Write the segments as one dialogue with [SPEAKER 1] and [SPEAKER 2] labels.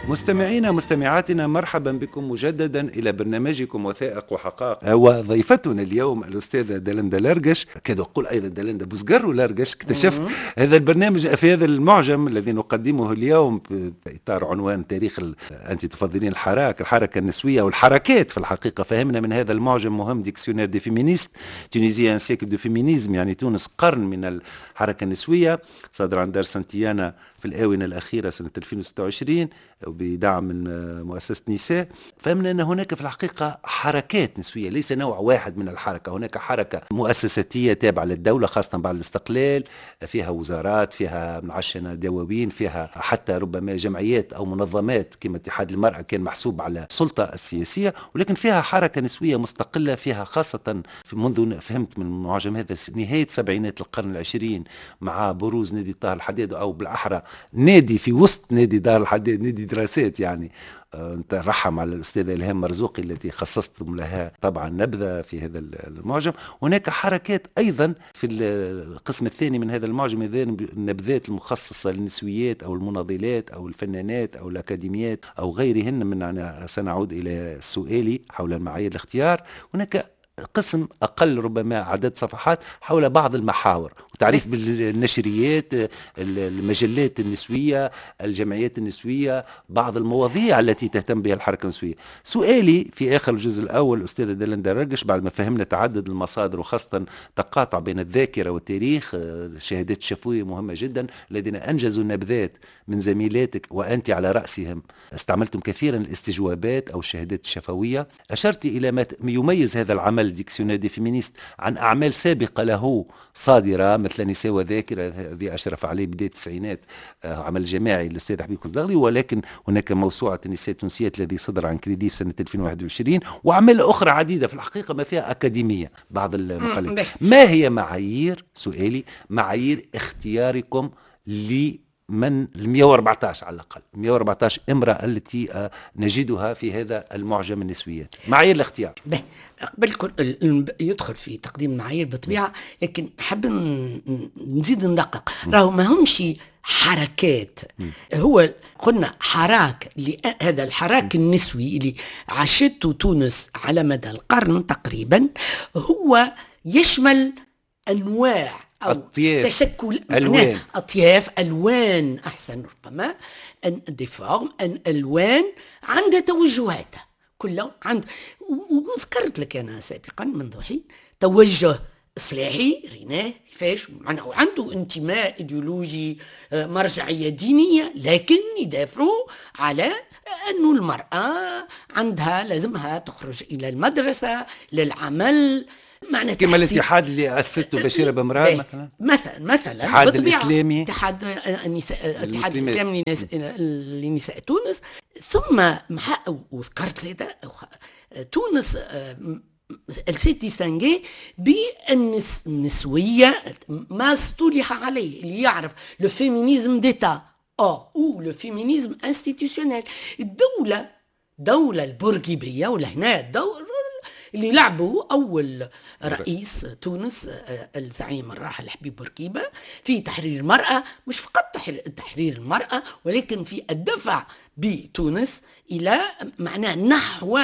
[SPEAKER 1] مستمعينا مستمعاتنا، مرحبا بكم مجددا إلى برنامجكم وثائق وحقائق. وضيفتنا اليوم الأستاذة دالندا لارجش، كاد أقول أيضا دالندا بوزقر ولارجش. اكتشفت هذا البرنامج في هذا المعجم الذي نقدمه اليوم في إطار عنوان تاريخ أنت تفضلين الحركة النسوية والحركات. في الحقيقة فهمنا من هذا المعجم مهم ديكسيونير دي فيمينيست تونيزيا ان سيكل دو فيمينيزم، يعني تونس قرن من الحركة النسوية، صادر عن دار سانتيانا في الآونة الأخيرة سنة 2026 بدعم من مؤسسة نساء. فهمنا أن هناك في الحقيقة حركات نسوية، ليس نوع واحد من الحركة. هناك حركة مؤسساتية تابعة للدولة خاصة بعد الاستقلال، فيها وزارات، فيها معشنة دواوين، فيها حتى ربما جمعيات أو منظمات كما اتحاد المرأة كان محسوب على السلطة السياسية، ولكن فيها حركة نسوية مستقلة، فيها خاصة منذ فهمت من المعجم هذا نهاية سبعينات القرن العشرين مع بروز نادي طه الحداد، أو بالأحرى نادي في وسط نادي دار الحداد، نادي دراسات يعني. انت رحم على الأستاذة إلهام مرزوقي التي خصصتم لها طبعا نبذة في هذا المعجم. هناك حركات أيضا في القسم الثاني من هذا المعجم، النبذات المخصصة للنسويات أو المناضلات أو الفنانات أو الأكاديميات أو غيرهن. من أنا سنعود إلى سؤالي حول معايير الاختيار. هناك قسم أقل ربما عدد صفحات حول بعض المحاور وتعريف بالنشريات، المجلات النسوية، الجمعيات النسوية، بعض المواضيع التي تهتم بها الحركة النسوية. سؤالي في آخر الجزء الأول أستاذة دالندا لارجش، بعد ما فهمنا تعدد المصادر وخاصة تقاطع بين الذاكرة والتاريخ، الشهادات الشفوية مهمة جدا، الذين أنجزوا نبذات من زميلاتك وأنت على رأسهم، استعملتم كثيرا الاستجوابات أو الشهادات الشفوية. أشرت إلى ما يميز هذا العمل ديكسيونير دي فيمينيست عن أعمال سابقة له صادرة مثل نساء وذاكرة الذي أشرف عليه بداية التسعينات، عمل جماعي للأستاذ حبيب قصداغلي، ولكن هناك موسوعة النساء التونسيات الذي صدر عن كريديف سنة 2021، وأعمال أخرى عديدة في الحقيقة ما فيها أكاديمية بعض المقالات. ما هي معايير، سؤالي، معايير اختياركم من 114 على الأقل 114 امرأة التي نجدها في هذا المعجم النسويات، معايير الاختيار؟
[SPEAKER 2] قبل يدخل في تقديم المعايير بطبيعة، لكن حاب نزيد ندقق. راهو ما همش حركات، هو قلنا حراك، هذا الحراك النسوي اللي عاشته تونس على مدى القرن تقريبا، هو يشمل أنواع أو
[SPEAKER 1] أطياف،
[SPEAKER 2] تشكل
[SPEAKER 1] ألوان،
[SPEAKER 2] أطياف، ألوان أحسن ربما، ديفورم، ألوان عندها توجهاتها كلها. وذكرت لك أنا سابقا منذ حين توجه إصلاحي ريناه كيفاش عنده انتماء إيديولوجي، مرجعية دينية، لكن يدافعوا على أنه المرأة عندها لازمها تخرج إلى المدرسة للعمل،
[SPEAKER 1] كما الاتحاد اللي أسسته بشير بمران
[SPEAKER 2] مثلا
[SPEAKER 1] الاتحاد الإسلامي،
[SPEAKER 2] الاتحاد الإسلامي لنساء تونس. ثم وذكرت زيادة تونس السيت ديستانجي بالنسوية ما اصطلح عليه، اللي يعرف لو فيمينيزم ديتا او لو فيمينيزم انستيتيوشنال. الدولة البورقيبية، ولا هنا الدولة اللي لعبوا أول رئيس تونس الزعيم الراحل حبيب بورقيبة في تحرير المرأة، مش فقط تحرير المرأة، ولكن في الدفع بتونس إلى معناه نحو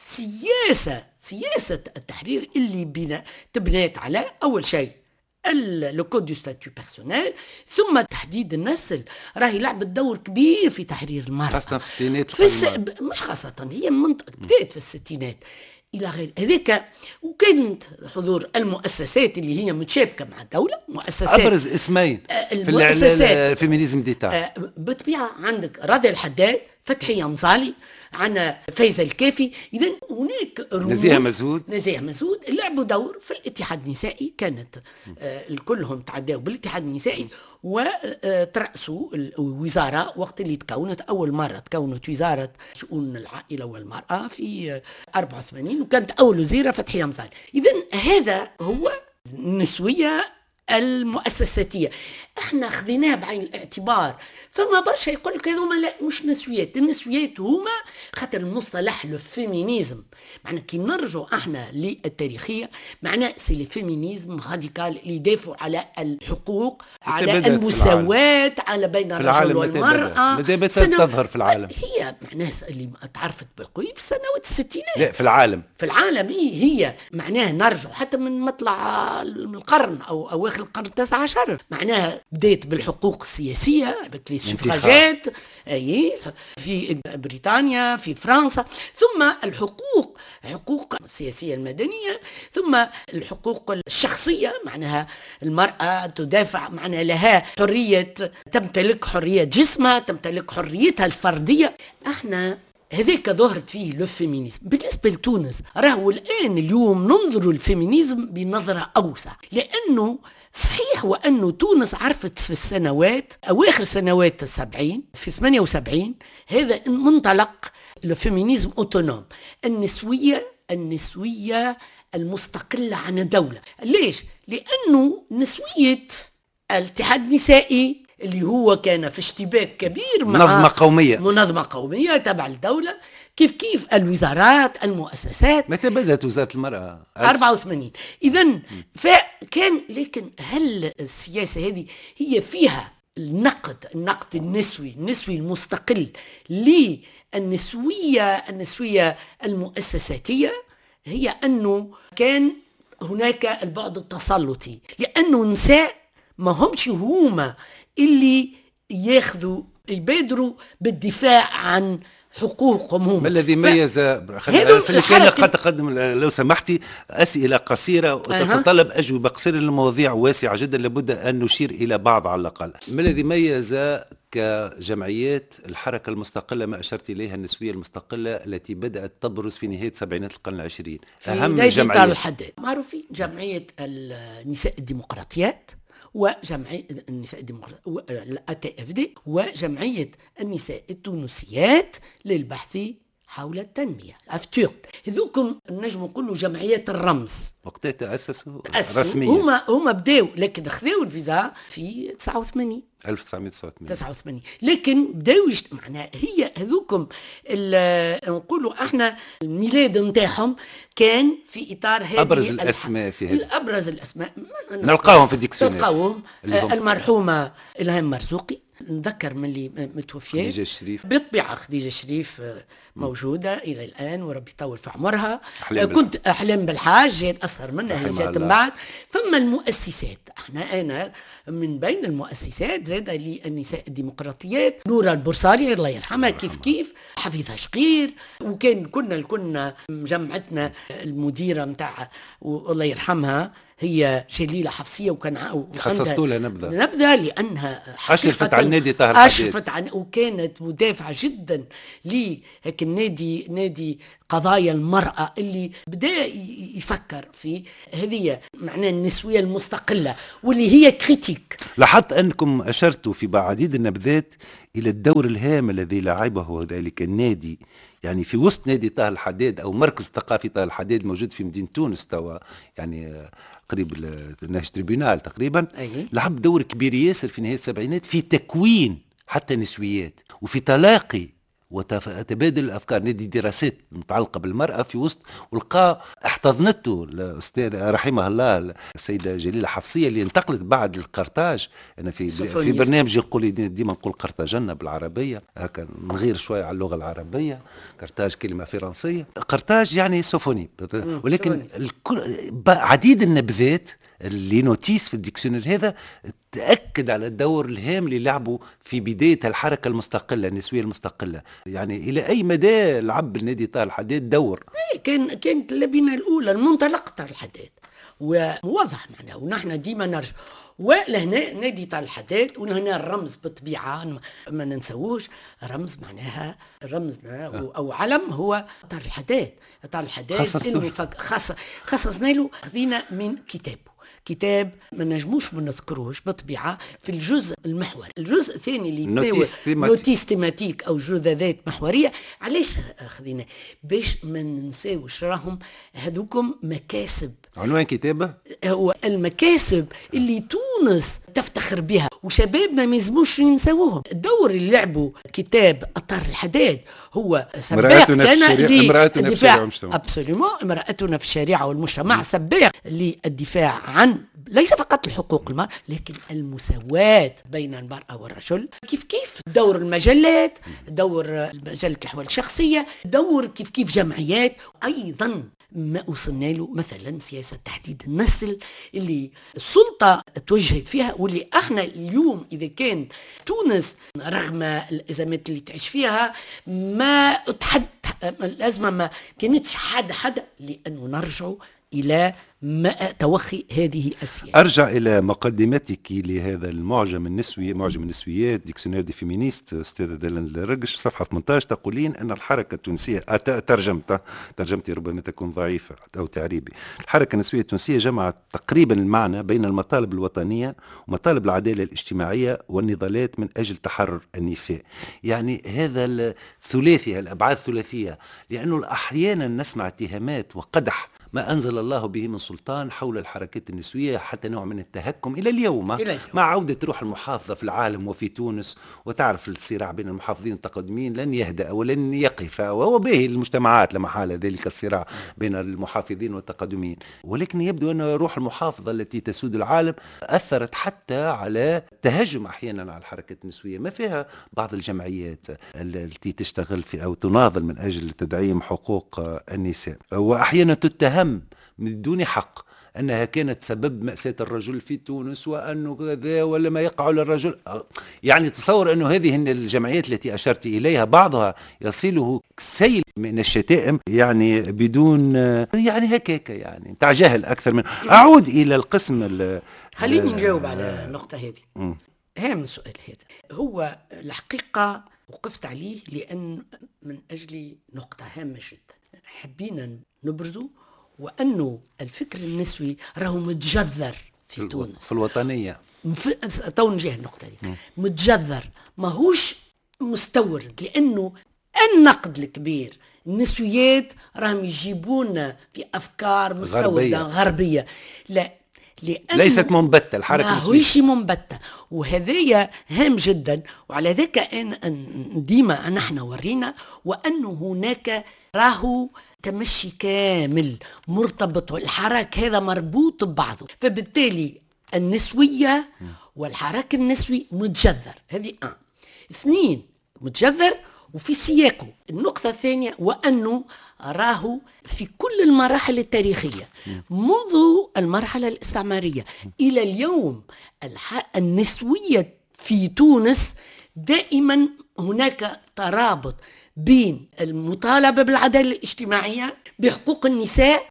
[SPEAKER 2] سياسة التحرير اللي تبنيت على أول شيء لو كود دو ستاتيو بيرسونيل، ثم تحديد النسل. راهي لعبت دور كبير في تحرير المرأة
[SPEAKER 1] خاصة في الستينات،
[SPEAKER 2] مش خاصة، هي منطقة بدأت في الستينات إلى غير هذيك. وكانت حضور المؤسسات اللي هي متشابكة مع الدولة، مؤسسات
[SPEAKER 1] أبرز اسمين في الفيمينيزم ديتا
[SPEAKER 2] بطبيعة. عندك راضي الحداد، فتحية مصالي، عنا فايزة الكافي. إذن هناك
[SPEAKER 1] نزيهة مسعود
[SPEAKER 2] لعبوا دور في الاتحاد النسائي. كانت كلهم تعداوا بالاتحاد النسائي وترأسوا الوزارة وقت اللي تكونت أول مرة. تكونت وزارة شؤون العائلة والمرأة في 84، وكانت أول وزيرة فتحية مصالي. إذن هذا هو النسوية المؤسساتية. احنا خذيناها بعين الاعتبار. فما برشا يقول لك هذوما لا مش نسويات، النسويات هما خاطر المصطلح لو فيمينيزم، معنى كي نرجعوا احنا للتاريخية معناه سي لي فيمينيزم راديكال اللي يدافعوا على الحقوق، على المساواة، على بين الرجل والمرأة.
[SPEAKER 1] متى تظهر في العالم؟
[SPEAKER 2] هي معناها اللي تعرفت بالقوي في سنوات الستينات.
[SPEAKER 1] لا في العالم،
[SPEAKER 2] في العالم هي معناها نرجع حتى من مطلع القرن او اواخر القرن التاسع عشر، معناها بدات بالحقوق السياسيه بالسفراجات في بريطانيا في فرنسا، ثم حقوق السياسيه المدنيه، ثم الحقوق الشخصيه معناها المراه تدافع معناها لها حريه، تمتلك حريه جسمها، تمتلك حريتها الفرديه. احنا هذاك ظهرت فيه لو فيمينيزم. بالنسبة لتونس راهو الآن اليوم ننظر الفيمينيزم بنظرة أوسع، لأنه صحيح وأنه تونس عرفت في السنوات أواخر سنوات السبعين في 78 هذا منطلق لو فيمينيزم أوتونوم، النسوية المستقلة عن الدولة. ليش؟ لأنه نسوية الاتحاد النسائي اللي هو كان في اشتباك كبير مع منظمة قومية تبع الدولة، كيف الوزارات المؤسسات. متى
[SPEAKER 1] بدأت وزارة المرأة؟
[SPEAKER 2] 84. إذن فكان، لكن هل السياسة هذه هي فيها النقد النسوي المستقل للنسوية المؤسساتية؟ هي أنه كان هناك البعد التسلطي، لأنه النساء ما همش هما اللي يبادروا بالدفاع عن حقوقهم هم.
[SPEAKER 1] ما الذي ميز اللي كان قد تقدم لو سمحتي أسئلة قصيرة وتتطلب أجوبة قصيرة لمواضيع واسعة جدا لابد أن نشير إلى بعض على الأقل. ما الذي ميز كجمعيات الحركة المستقلة ما أشرت إليها النسوية المستقلة التي بدأت تبرز في نهاية سبعينات القرن العشرين؟
[SPEAKER 2] أهم جمعيات الحداد معروفين، جمعية النساء الديمقراطيات وجمعية النساء الديمقراطية ATFD وجمعية النساء التونسيات للبحث حول التنمية أفتور. هذوكم نجم نقولوا جمعيات الرمز.
[SPEAKER 1] وقتها تأسسوا رسميا.
[SPEAKER 2] هم بداوا، لكن خذوا الفيزا في 1989 لكن بداوا معناها هي هذوكم نقولوا احنا الميلاد نتاعهم كان في اطار هذه
[SPEAKER 1] ابرز الاسماء في هذا.
[SPEAKER 2] ابرز الاسماء
[SPEAKER 1] نلقاهم في الديكسيونير،
[SPEAKER 2] نلقاهم المرحومه إلهام مرزوقي، نذكر من اللي متوفيه
[SPEAKER 1] خديجة الشريف،
[SPEAKER 2] بالطبيعة خديجة الشريف موجودة إلى الآن وربي يطول في عمرها. كنت أحلام بالحاج جات أصغر منها، هي جات من بعد. ثم المؤسسات، أنا من بين المؤسسات زاد للنساء الديمقراطيات نورة البرصالي الله يرحمها، كيف حفيظة شقير، وكان كنا جمعتنا المديرة متاع الله يرحمها هي جليلة حفصية، وكان
[SPEAKER 1] خصصتوا لها
[SPEAKER 2] نبذة لأنها
[SPEAKER 1] أشرفت على النادي طاهر الحداد،
[SPEAKER 2] أشرفت عن وكانت مدافعة جدا لهيك نادي قضايا المرأة اللي بدأ يفكر في هذه معناه النسوية المستقلة واللي هي كريتيك.
[SPEAKER 1] لاحظت أنكم أشرتوا في عديد النبذات إلى الدور الهام الذي لعبه ذلك النادي، يعني في وسط نادي طاهر الحداد أو مركز ثقافي طاهر الحداد موجود في مدينة تونس توا، يعني قريب نهج تريبيونال تقريبا. لعب دور كبير ياسر في نهاية السبعينات في تكوين حتى نسويات وفي تلاقي وتبادل الأفكار. نادي دراسات متعلقة بالمرأة في وسط، ولقى احتضنته الأستاذ رحمه الله السيدة جليلة حفصية اللي انتقلت بعد القرطاج. أنا في برنامج يقول ديما نقول قرطاجنة بالعربية، هكا نغير شوية على اللغة العربية. قرطاج كلمة فرنسية، قرطاج يعني سوفوني، ولكن عديد النبذات اللي نوتيس في الديكسيونير هذا تأكد على الدور الهام اللي لعبوا في بداية الحركة المستقلة النسوية المستقلة. يعني إلى أي مدى لعب النادي طاهر الحداد دور؟
[SPEAKER 2] كانت اللبنة الأولى المنطلق طاهر الحداد وواضح معنا، ونحن ديما نرجع ولهنا نادي طاهر الحداد، ولهنا الرمز بالطبيعة ما ننسووش، رمز معناها رمزنا أو علم هو طاهر الحداد. طاهر الحداد خصصنا له، خذينا من كتابه. كتاب ما نجموش ما نذكروش بالطبيعة في الجزء المحوري. الجزء الثاني اللي نوتيس تيماتيك أو جذاذات محورية. علاش خذينا؟ باش ما ننساوش راهم هذوكم مكاسب.
[SPEAKER 1] عنوان كتابه
[SPEAKER 2] هو المكاسب اللي تونس تفتخر بها وشبابنا ما يلزموش ينساوهم. الدور اللي لعبوا كتاب أطار الحداد هو سباق كان للدفاع امرأتنا في الشريعة والمجتمع، سباق للدفاع عن ليس فقط الحقوق المرأة لكن المساواة بين المرأة والرجل. كيف دور المجلات، دور مجلة الأحوال الشخصية، دور كيف جمعيات. أيضا ما وصلنا له مثلا سياسة تحديد النسل اللي السلطة توجهت فيها، واللي احنا اليوم إذا كان تونس رغم الأزمات اللي تعيش فيها ما الأزمة ما كانتش حد لأنه نرجع إلى توخي هذه السياسة.
[SPEAKER 1] أرجع إلى مقدمتك لهذا المعجم النسوي، معجم النسويات ديكسيونير دي فيمينيست أستاذة دلال رقش، صفحة 18 تقولين أن الحركة التونسية ترجمتي ربما تكون ضعيفة أو تعريبي. الحركة النسوية التونسية جمعت تقريبا المعنى بين المطالب الوطنية ومطالب العدالة الاجتماعية والنضالات من أجل تحرر النساء. يعني هذا الثلاثي، الأبعاد الثلاثية، لأنه أحيانا نسمع اتهامات وقدح ما أنزل الله به من سلطان حول الحركات النسوية، حتى نوع من التهكم إلى اليوم مع عودة روح المحافظة في العالم وفي تونس. وتعرف الصراع بين المحافظين والمتقدمين لن يهدأ ولن يقف، وهو باهي المجتمعات لما حال ذلك الصراع بين المحافظين والمتقدمين. ولكن يبدو أن روح المحافظة التي تسود العالم أثرت حتى على التهجم أحيانا على الحركات النسوية، ما فيها بعض الجمعيات التي تشتغل في أو تناضل من أجل تدعيم حقوق النساء، وأحيانا تتهم من دون حق أنها كانت سبب مأساة الرجل في تونس وأنه كذا ولا ما يقع للرجل. يعني تصور أنه هذه الجمعيات التي أشرت إليها بعضها يصله سيل من الشتائم، يعني بدون يعني هكاك يعني تاع جهل أكثر من. أعود إلى القسم
[SPEAKER 2] خليني نجاوب على النقطة هذه. هام السؤال هذا هو الحقيقة وقفت عليه لأن من أجل نقطة هامة جدا حبينا نبرزه، وأنه الفكر النسوي راهو متجذر في تونس
[SPEAKER 1] في الوطنية.
[SPEAKER 2] تو نجيه النقطة دي. متجذر ماهوش مستورد، لأنه النقد الكبير النسويات راهم يجيبون في أفكار مستوردة غربية. لا،
[SPEAKER 1] ليست منبتة الحركة النسوية،
[SPEAKER 2] ماهوش منبتة، وهذايا هام جدا. وعلى ذاك ديما نحن ورينا وأنه هناك راهو تمشي كامل مرتبط، والحراك هذا مربوط ببعضه. فبالتالي النسوية والحراك النسوي متجذر، هذه 2 متجذر وفي سياقه. النقطة الثانية وأنه راهو في كل المراحل التاريخية منذ المرحلة الاستعمارية إلى اليوم. النسوية في تونس دائما هناك ترابط بين المطالبة بالعدالة الاجتماعية بحقوق النساء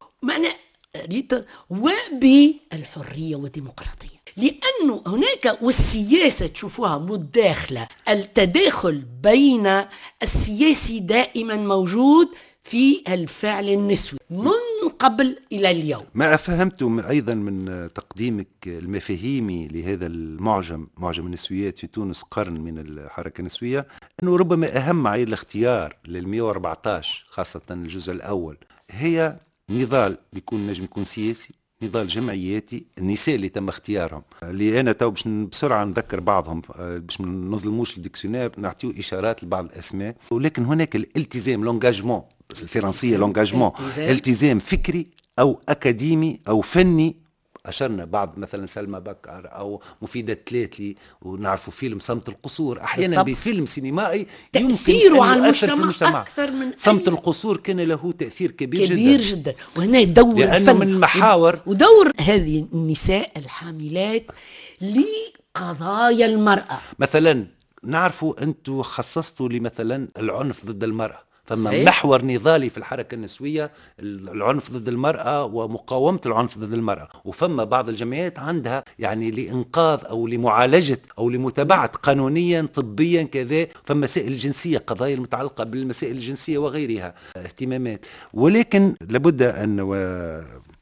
[SPEAKER 2] وبالحرية والديمقراطية، لأنه هناك والسياسة تشوفوها متداخلة. التداخل بين السياسي دائما موجود في الفعل النسوي من قبل إلى اليوم.
[SPEAKER 1] ما فهمت أيضا من تقديمك المفاهيمي لهذا المعجم، معجم النسويات في تونس قرن من الحركة النسوية، أنه ربما أهم معايير الاختيار لل114 خاصة الجزء الأول هي نضال نجم يكون سياسي، نضال جمعياتي، النساء اللي تم اختيارهم. اللي أنا تو باش بسرعة نذكر بعضهم باش ما نظلموش الديكسيونير، نعطيو إشارات لبعض الأسماء. ولكن هناك الالتزام، لونجاجمون الفرنسية، لونجاجمون التزام فكري أو أكاديمي أو فني. أشرنا بعض مثلا سلمى بكر أو مفيدة تلاتلي، ونعرفوا فيلم صمت القصور أحيانا بفيلم سينمائي
[SPEAKER 2] تأثيره على المجتمع أكثر من
[SPEAKER 1] صمت القصور كان له تأثير
[SPEAKER 2] كبير جدا. وهنا دور
[SPEAKER 1] لأنه من المحاور
[SPEAKER 2] ودور هذه النساء الحاملات لقضايا المرأة.
[SPEAKER 1] مثلا نعرفوا أنتوا خصصتوا لمثلا العنف ضد المرأة، فما
[SPEAKER 2] صحيح.
[SPEAKER 1] محور نضالي في الحركة النسوية العنف ضد المرأة ومقاومة العنف ضد المرأة. وفما بعض الجمعيات عندها يعني لإنقاذ أو لمعالجة أو لمتابعة قانونيا طبيا كذا. فمسائل الجنسية، قضايا المتعلقة بالمسائل الجنسية وغيرها اهتمامات. ولكن لابد أن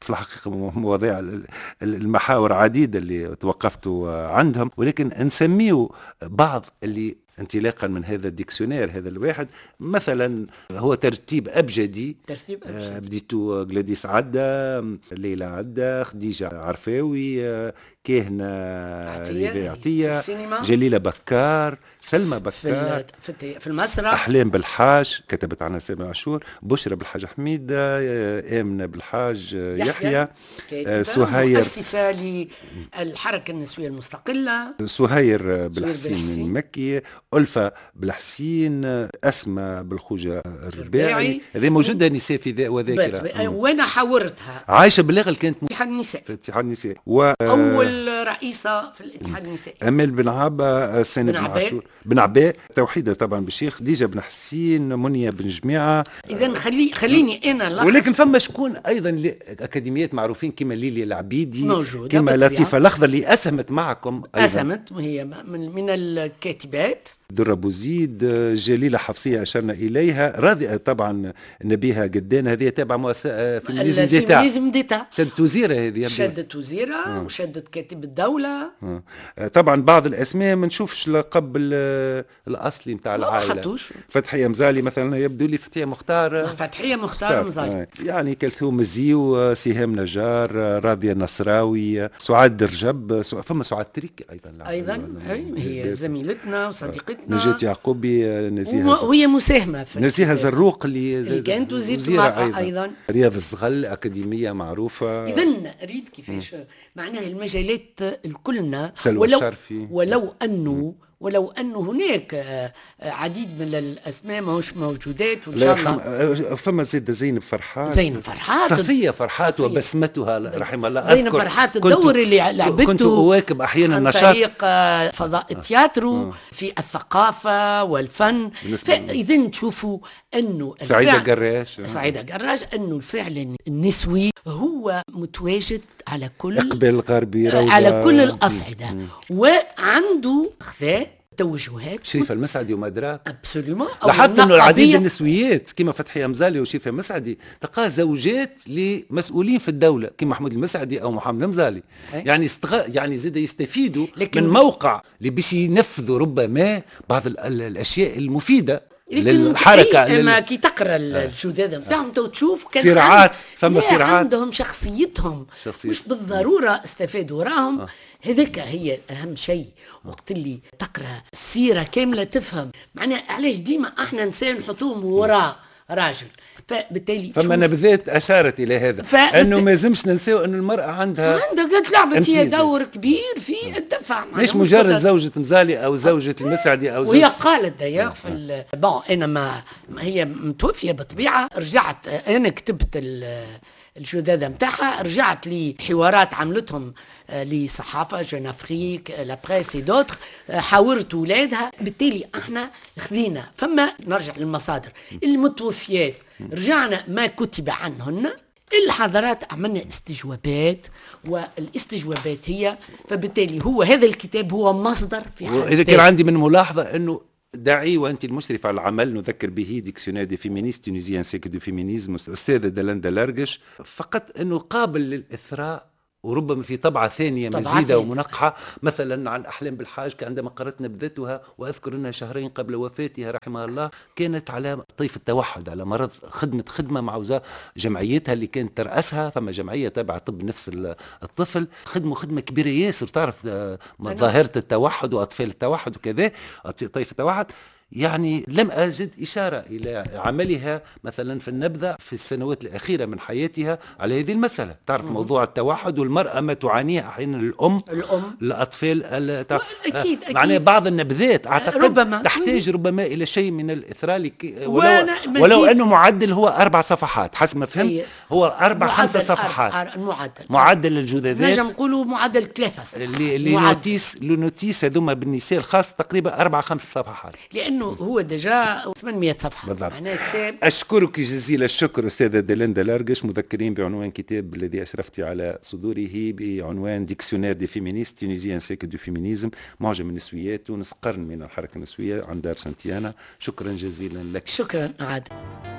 [SPEAKER 1] في الحقيقة مواضيع المحاور عديدة اللي توقفت عندهم، ولكن نسميه بعض اللي انطلاقا من هذا الديكسيونير هذا الواحد. مثلا هو ترتيب أبجدي، بديتو غلاديس عدة، ليلى عدة، خديجة عرفاوي، كاهنة عطية، جليلة بكار، سلمى بكار
[SPEAKER 2] في المسرح،
[SPEAKER 1] أحلام بالحاج كتبت عنها سامي عاشور، بشرى بالحاج حميد، آمنة بالحاج يحيى،
[SPEAKER 2] سهير مؤسسة للحركة النسوية المستقلة،
[SPEAKER 1] سهير بالحسين المكي، ألفة بالحسين، أسماء بالخوجة الرباعي. هذه موجودة نساء في وذاكرة،
[SPEAKER 2] وأنا حاورتها.
[SPEAKER 1] عايشة بالغل كانت
[SPEAKER 2] في اتحاد النساء،
[SPEAKER 1] في اتحاد النساء،
[SPEAKER 2] أول رئيسة في الاتحاد النسائي.
[SPEAKER 1] أمال بن عبا، سنة بن عاشور، بن عباء، توحيدة طبعا بالشيخ، خديجة بن حسين، منية بن جماعة.
[SPEAKER 2] إذا خليني أنا لحظة.
[SPEAKER 1] ولكن فما شكون أيضا أكاديميات معروفين كما ليليا العبيدي،
[SPEAKER 2] موجودة،
[SPEAKER 1] كما لطيفة الأخضر اللي أسهمت معكم أيضا.
[SPEAKER 2] أسهمت وهي من الكاتبات.
[SPEAKER 1] درة بوزيد، جليلة حفصية أشرنا إليها، راضية طبعا نبيها قدان، هذه تابعة مؤسسة فيمينيزم ديتا. شدت وزيرة هذه،
[SPEAKER 2] شدت وزيرة وشدت كاتب الدولة.
[SPEAKER 1] طبعا بعض الأسماء ما نشوفش لقب الأصلي متاع العائلة. فتحية مزالي مثلا يبدو لي، فتحية مختار مزالي، يعني كلثوم الزيو، سهام نجار، راضية نصراوي، سعاد درجب، فما سعاد تريكي
[SPEAKER 2] أيضا هي زميلتنا وصديقتنا،
[SPEAKER 1] نجاة يعقوبي، نزيهة
[SPEAKER 2] وهي مساهمة في
[SPEAKER 1] نزيهة زروق اللي
[SPEAKER 2] كانت وزيرة أيضا،
[SPEAKER 1] رياض الزغل أكاديمية معروفة.
[SPEAKER 2] إذا ريد كيفاش معناها المجالات الكلنا، ولو أنه هناك عديد من الأسماء ماهوش موجودات، وإن شاء الله.
[SPEAKER 1] فما زينب فرحات، صفية فرحات وبسمتها رحمه الله.
[SPEAKER 2] زينب فرحات الدور اللي لعبته
[SPEAKER 1] كنت أواكب أحيانا
[SPEAKER 2] نشاط عن طريق فضاء التياترو في الثقافة والفن. فإذا تشوفوا أنه سعيدة قراش أنه الفعل النسوي هو متواجد على كل
[SPEAKER 1] إقبال الغربي،
[SPEAKER 2] على كل الأصعدة، وعنده خذاء توجهات.
[SPEAKER 1] شريفة المسعدي ومدراك
[SPEAKER 2] ابسوليومون.
[SPEAKER 1] لاحظت انه العديد النسويات كما فتحية مزالي وشريفة المسعدي تلقى زوجات لمسؤولين في الدولة كما محمود المسعدي او محمد المزالي. يعني يعني زاد يستفيدوا من موقع اللي باش ينفذوا ربما بعض الاشياء المفيدة للحركة.
[SPEAKER 2] اما كي تقرا الشذاذة نتاعهم تشوف كان
[SPEAKER 1] صراعات، فما صراعات
[SPEAKER 2] عندهم شخصيتهم مش بالضرورة استفادوا راهم. هذاك هي أهم شيء. وقت اللي تقرأ السيرة كاملة تفهم معناها علاش ديما احنا نساء نحطوهم وراء راجل. فبالتالي
[SPEAKER 1] فما نبذات أشارت إلى هذا، أنه ما لازمش ننساو أن المرأة عندها
[SPEAKER 2] قد لعبت هي دور كبير في الدفع،
[SPEAKER 1] مش مجرد زوجة مزالي أو زوجة المسعدي أو
[SPEAKER 2] وهي قالت دايوغ في أنا ما هي متوفية بطبيعة. رجعت أنا كتبت الشذاذة متاعها، رجعت لي حوارات عملتهم لصحافة جون أفريك، لا بريس دوتر، حاورت ولادها. بالتالي احنا خذينا فما نرجع للمصادر المتوفيات، رجعنا ما كتب عنهن. الحضارات عملنا استجوابات، والاستجوابات هي فبالتالي هو هذا الكتاب هو مصدر في حد.
[SPEAKER 1] إذا كان عندي من ملاحظة أنه داعي وأنت المشرف على العمل نذكر به ديكسيونير دي فيمينيست تونيزيان سيكل دو فيمينيزم أستاذة دلندا لارجش، فقط أنه قابل للإثراء وربما في طبعة ثانية مزيدة ومنقحة. مثلا عن أحلام بالحاج عندما قرأت نبذتها، وأذكر أنها شهرين قبل وفاتها رحمها الله كانت على طيف التوحد، على مرض خدمة مع جمعيتها اللي كانت ترأسها. فما جمعية تابعة طب نفس الطفل، خدمة كبيرة ياسر، تعرف ظاهرة التوحد وأطفال التوحد وكذا، طيف التوحد. يعني لم أجد إشارة إلى عملها مثلا في النبذة في السنوات الأخيرة من حياتها على هذه المسألة. تعرف موضوع التوحد والمرأة ما تعانيه أحيانا الأم الأطفال
[SPEAKER 2] أكيد
[SPEAKER 1] معناه بعض النبذات أعتقد تحتاج ربما إلى شيء من الإثراء ولو أنه معدل هو 4 صفحات حسب ما فهمت، هو 4-5 صفحات معدل الجذاذات،
[SPEAKER 2] نجم نقولوا معدل 3
[SPEAKER 1] لنوتيس هذوما بالنساء الخاص تقريبا 4-5 صفحات،
[SPEAKER 2] لأنه هو ديجا 800 صفحة
[SPEAKER 1] معناه كتاب. أشكرك جزيل الشكر أستاذة دلندا لارجش، مذكرين بعنوان كتاب الذي أشرفتي على صدوره بعنوان ديكسيونير دي فيمينيست تونيزيان سيكل دو فيمينيزم، معجم النسويات تونس قرن من الحركة النسوية عن دار سانتيانا. شكرا جزيلا لك.
[SPEAKER 2] شكرا عاد.